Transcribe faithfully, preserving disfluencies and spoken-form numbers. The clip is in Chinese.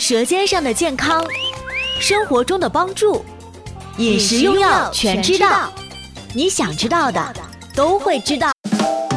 舌尖上的健康，生活中的帮助，饮食用药全知道，你想知道的都会知道。